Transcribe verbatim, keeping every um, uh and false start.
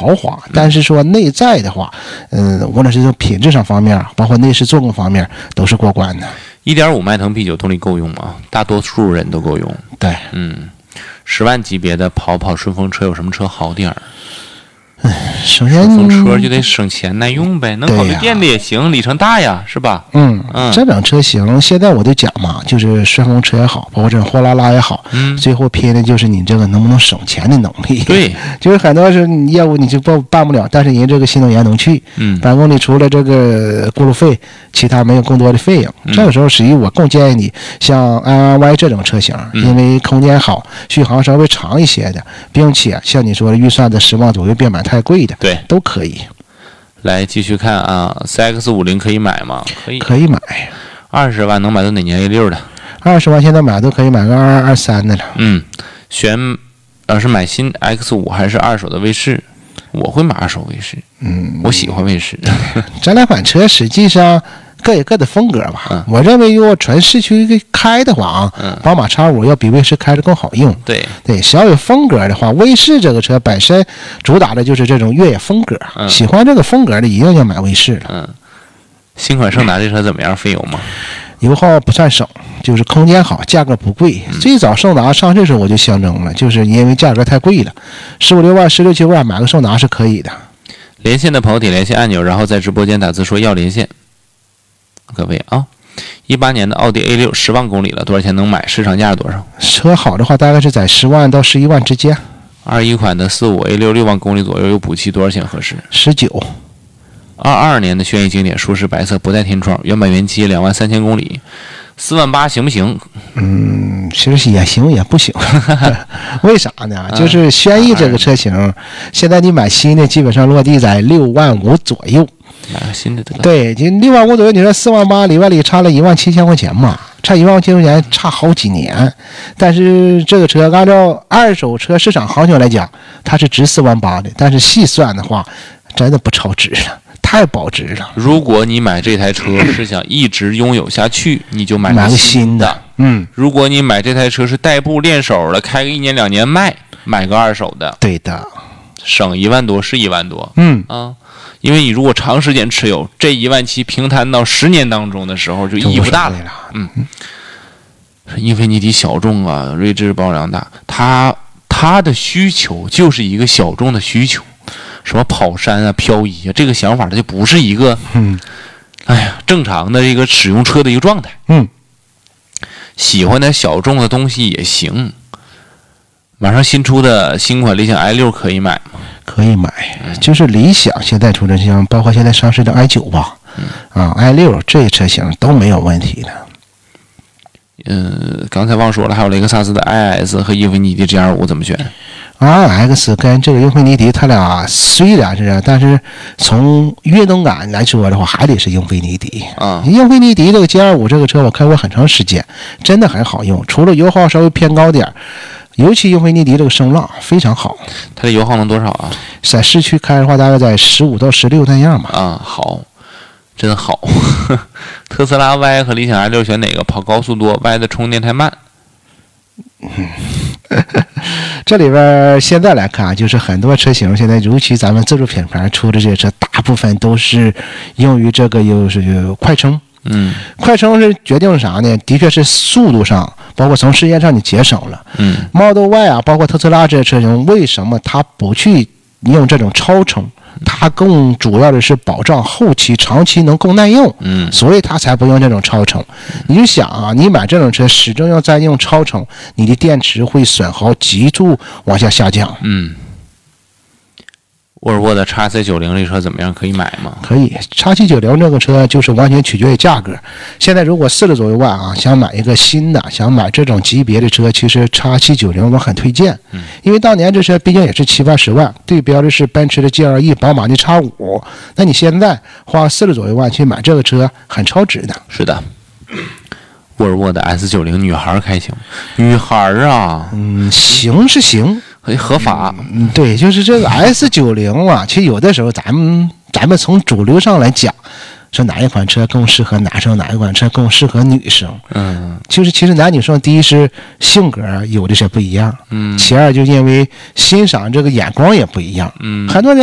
豪华，但是说内在的话，嗯、呃，无论是从品质上方面，包括内饰做工方面，都是过关的。 一点五迈腾 P 九 动力够用吗？大多数人都够用。 对， 嗯，十万级别的跑跑顺风车有什么车好点儿？ 首先， 顺风车就得省钱耐用呗，能考虑电的也行，里程大呀，是吧？ 嗯嗯，这种车型现在我都讲嘛，就是顺风车也好，包括这种货拉拉也好，嗯，最后拼的就是你这个能不能省钱的能力。 对， 就是很多是你业务你就办办不了，但是人这个新能源能去，嗯，百公里除了这个过路费，其他没有更多的费用。嗯、这个时候，实际我更建议你像 I R Y 这种车型，因为空间好，续航稍微长一些的，并且像你说的预算在十万左右，别买太贵的， 对， 都可以。 来继续看啊 ，C X 五十 可以买吗？可以， 可以买。 二十万能买到哪年 A 六的？ 二十万现在买都可以买个二二二三的了。 嗯，选要是买新 X 五还是二手的卫士？我会买二手卫士。嗯，我喜欢卫士。 这两款车实际上各有各的风格吧。嗯、我认为如果纯市区开的话啊，嗯、宝马 X 五 要比卫士开着更好用。 对对，小有风格的话，卫士这个车本身主打的就是这种越野风格。嗯、喜欢这个风格的一定要买卫士了。 嗯，新款胜达这车怎么样？费油吗？ 油耗不算省，就是空间好，价格不贵。嗯、最早胜达上市时候我就相中了，就是因为价格太贵了，十五六万、十六七万买个胜达是可以的。 连线的朋友点连线按钮，然后在直播间打字说要连线。各位啊，一八年的奥迪 A 六十万公里了，多少钱能买？市场价是多少？ 车好的话，大概是在十万到十一万之间。 二一款的四五 A 六六万公里左右，有补漆，多少钱合适？ 十九。 二二年的轩逸经典舒适白色，不带天窗，原版原漆，两万三千公里，四万八行不行？ 嗯，其实也行也不行。为啥呢？就是轩逸这个车型，嗯、现在你买新的基本上落地在六万五左右。 买个新的得了。 对，就六万五左右，你说四万八里外里差了一万七千块钱嘛，差一万七千块钱差好几年。但是这个车按照二手车市场行情来讲，它是值四万八的，但是细算的话，真的不超值了。太保值了。 如果你买这台车是想一直拥有下去，你就买个新的。 新的嗯， 如果你买这台车是代步练手了，开个一年两年卖，买个二手的。 对的， 省一万多是一万多。 嗯啊，因为你如果长时间持有，这一万七平摊到十年当中的时候就意义不大了。嗯，英菲尼迪小众啊，锐志保有量大，它它的需求就是一个小众的需求。什么跑山啊、漂移啊，这个想法它就不是一个， 嗯， 哎呀，正常的一个使用车的一个状态。 嗯， 喜欢点小众的东西也行。马上新出的新款理想 i 六可以买吗？ 可以买，嗯、就是理想现在出的像，包括现在上市的 i 九吧，嗯、啊 i 六这些车型都没有问题的。 嗯，刚才忘说了，还有雷克萨斯的 I S 和英菲尼迪 G 二五怎么选？ R X 跟这个英菲尼迪，它俩虽然是，但是从运动感来说的话，还得是英菲尼迪啊。 英菲尼迪这个 G 二五这个车，我开过很长时间，真的很好用。除了油耗稍微偏高点，尤其英菲尼迪这个声浪非常好。 它的油耗能多少啊？ 在市区开的话，大概在十五到十六那样吧。 啊，好，真好。特斯拉 Y 和理想 i 六选哪个？跑高速多 ，Y 的充电太慢。 嗯，这里边现在来看，就是很多车型现在，尤其咱们自主品牌出的这些车，大部分都是用于这个有是快充。 嗯， 快充是决定啥呢？的确是速度上，包括从时间上你节省了。 嗯 ，Model Y 啊，包括特斯拉这些车型，为什么它不去用这种超充？它更主要的是保障后期、长期能更耐用， 嗯， 所以它才不用这种超充。你就想啊，你买这种车始终要再用超充，你的电池会损耗急速往下下降。 嗯，沃尔沃的 X C 九十 这车怎么样？可以买吗？ 可以 ，X C 九十 这个车就是完全取决于价格。现在如果四十左右万啊，想买一个新的，想买这种级别的车，其实 X C 九十 我很推荐， 嗯， 因为当年这车毕竟也是七八十万，对标的是奔驰的 G L E、宝马的 X 五，那你现在花四十左右万去买这个车，很超值的。 是的。沃尔沃的 S 九十 女孩开行，女孩啊， 嗯，行是行。 合法， 嗯，对，就是这个 S 九十 啊，其实有的时候咱们咱们从主流上来讲，说哪一款车更适合男生，哪一款车更适合女生， 嗯， 就是其实男女生第一是性格有的是不一样， 嗯， 其二就因为欣赏这个眼光也不一样， 嗯， 很多人。